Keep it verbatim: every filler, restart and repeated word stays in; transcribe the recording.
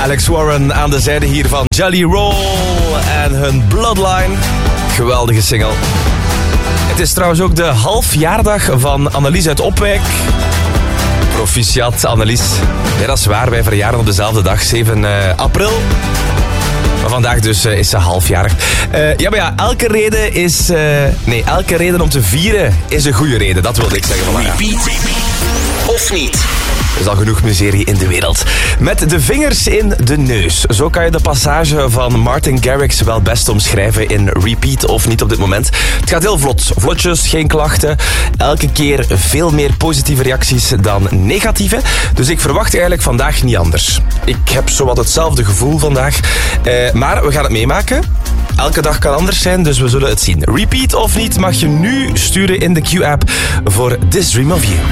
Alex Warren aan de zijde hier van Jelly Roll en hun Bloodline. Geweldige single. Het is trouwens ook de halfjaardag van Annelies uit Opwijk. Proficiat, Annelies. Ja, dat is waar. Wij verjaren op dezelfde dag, zeven april. Maar vandaag dus uh, is ze halfjarig. Uh, ja, maar ja, elke reden is... Uh, nee, elke reden om te vieren is een goede reden. Dat wilde ik zeggen. Voilà, ja. Repeat of niet? Er is al genoeg miserie in de wereld. Met de vingers in de neus. Zo kan je de passage van Martin Garrix wel best omschrijven in Repeat of niet op dit moment. Het gaat heel vlot. Vlotjes, geen klachten. Elke keer veel meer positieve reacties dan negatieve. Dus ik verwacht eigenlijk vandaag niet anders. Ik heb zowat hetzelfde gevoel vandaag. Uh, maar we gaan het meemaken. Elke dag kan anders zijn, dus we zullen het zien. Repeat of niet mag je nu sturen in de Q-app voor This Dream of You.